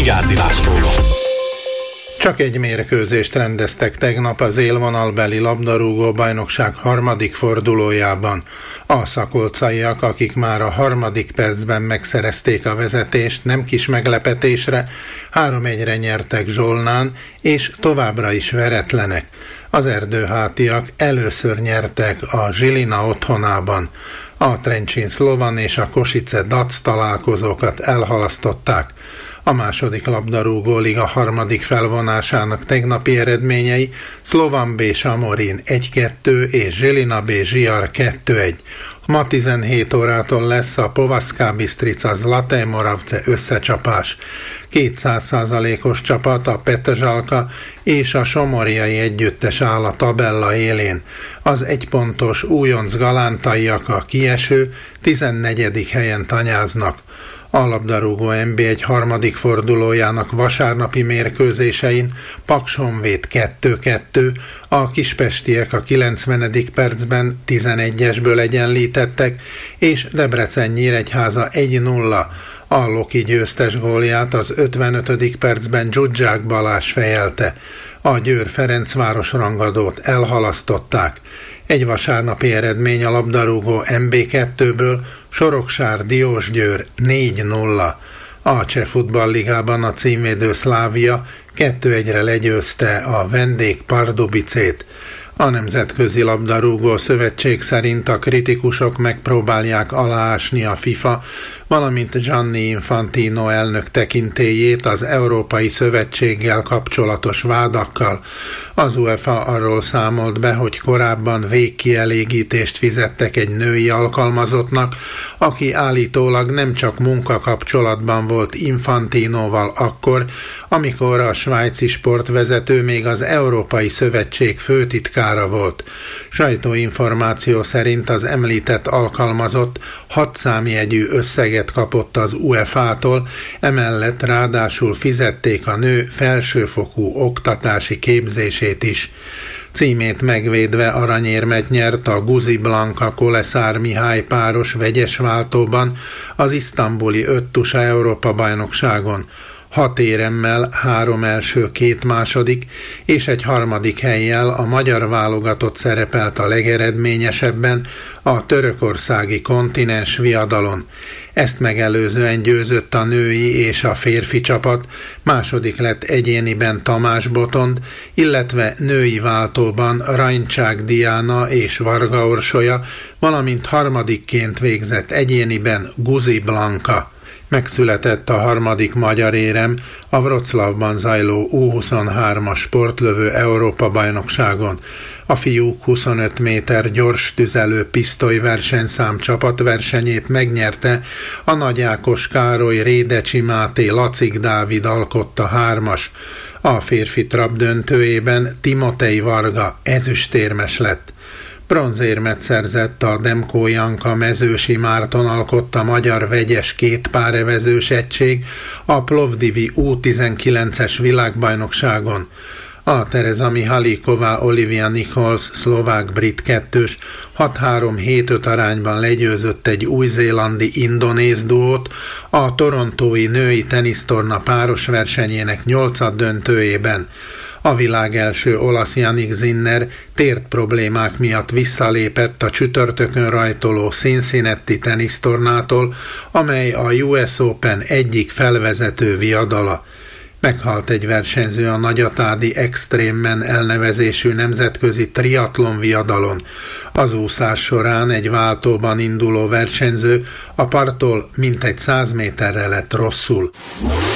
Szigárdi Lászlóval. Csak egy mérkőzést rendeztek tegnap az élvonalbeli labdarúgó bajnokság harmadik fordulójában. A szakolcaiak, akik már a harmadik percben megszerezték a vezetést, nem kis meglepetésre 3-1-re nyertek Zsolnán, és továbbra is veretlenek. Az erdőhátiak először nyertek a Žilina otthonában. A Trenčín Slovan és a Košice Dac találkozókat elhalasztották. A második labdarúgó liga harmadik felvonásának tegnapi eredményei Slovan B Samorin 1-2 és Žilina B Žiar 2-1. Ma 17 órától lesz a Povazká Bystrica Zlaté Moravce összecsapás. 200%-os csapat a Petržalka és a Somorjai együttes áll a tabella élén. Az egypontos újonc galántaiak a kieső 14. helyen tanyáznak. A labdarúgó NB1 harmadik fordulójának vasárnapi mérkőzésein Paks Honvéd 2-2, a kispestiek a 90. percben 11-esből egyenlítettek, és Debrecen Nyíregyháza 1-0. A Loki győztes gólját az 55. percben Dzsudzsák Balázs fejelte. A Győr-Ferencváros rangadót elhalasztották. Egy vasárnapi eredmény a labdarúgó MB2-ből, Soroksár Diósgyőr 4-0. A Cseh futballligában a címvédő Szlávia 2-1-re legyőzte a vendég Pardubicét. A Nemzetközi Labdarúgó Szövetség szerint a kritikusok megpróbálják aláásni a FIFA, valamint Gianni Infantino elnök tekintélyét az Európai Szövetséggel kapcsolatos vádakkal. Az UEFA arról számolt be, hogy korábban végkielégítést fizettek egy női alkalmazottnak, aki állítólag nem csak munkakapcsolatban volt Infantinoval akkor, amikor a svájci sportvezető még az Európai Szövetség főtitkára volt. Sajtóinformáció szerint az említett alkalmazott 6 számjegyű összeget kapott az UEFA-tól, emellett ráadásul fizették a nő felsőfokú oktatási képzését is. Címét megvédve aranyérmet nyert a Guzi Blanka Koleszár Mihály páros vegyes váltóban az isztambuli 5-tusa Európa-bajnokságon. 6 éremmel, 3 első, 2 második és egy harmadik hellyel a magyar válogatott szerepelt a legeredményesebben a törökországi kontinens viadalon. Ezt megelőzően győzött a női és a férfi csapat, második lett egyéniben Tamás Botond, illetve női váltóban Rajncsák Diana és Varga Orsolya, valamint harmadikként végzett egyéniben Guzi Blanka. Megszületett a harmadik magyar érem a Wroclawban zajló U23-as sportlövő Európa-bajnokságon. A fiúk 25 méter gyors tüzelő pisztoly versenyszám csapatversenyét megnyerte a Nagy Ákos Károly, Rédecsi Máté, Lacik Dávid alkotta 3-as. A férfi trap döntőjében Timotej Varga ezüstérmes lett. Bronzérmet szerzett a Demko Janka Mezősi Márton alkotta magyar vegyes kétpárevezős egység a Plovdivi U19-es világbajnokságon. A Tereza Mihalikova Olivia Nichols szlovák-brit kettős 6-3-7-5 arányban legyőzött egy új-zélandi indonéz duót a torontói női tenisztorna páros versenyének 8. döntőjében. A világ első olasz Jannik Sinner tért problémák miatt visszalépett a csütörtökön rajtoló Cincinnati tenisztornától, amely a US Open egyik felvezető viadala. Meghalt egy versenyző a nagyatádi Extreme-men elnevezésű nemzetközi triatlon viadalon. Az úszás során egy váltóban induló versenyző a parttól mintegy 100 méterre lett rosszul.